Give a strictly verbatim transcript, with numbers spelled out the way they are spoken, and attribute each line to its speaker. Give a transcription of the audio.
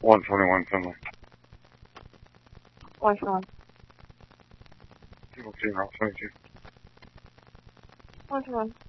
Speaker 1: one twenty-one Finley.
Speaker 2: one twenty-one.
Speaker 1: People two, Route twenty-two.
Speaker 2: one twenty-one.